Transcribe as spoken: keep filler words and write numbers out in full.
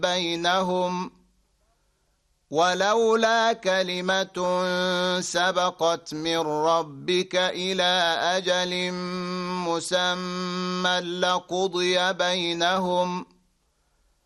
بينهم ولولا كلمة سبقت من ربك إلى أجل مسمى لقضي بينهم